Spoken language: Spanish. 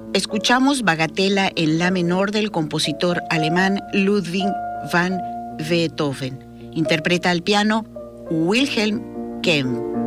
Escuchamos Bagatela en la menor del compositor alemán Ludwig van Beethoven. Interpreta al piano Wilhelm Kempff.